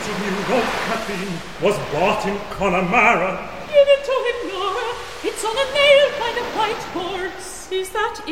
to me, Lord Kathleen, was bought in Connemara. Give it to him, Nora. It's on a nail by the white board. Is that